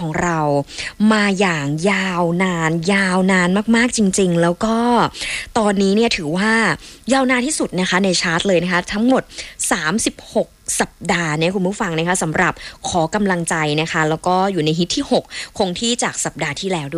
ของเรามาอย่างยาวนานมากๆจริงๆแล้วก็ตอนนี้เนี่ยถือว่ายาวนานที่สุดนะคะในชาร์ตเลยนะคะทั้งหมด36สัปดาห์เนี่ยคุณผู้ฟังนะคะสำหรับขอกำลังใจนะคะแล้วก็อยู่ในฮิตที่6คงที่จากสัปดาห์ที่แล้วด้วย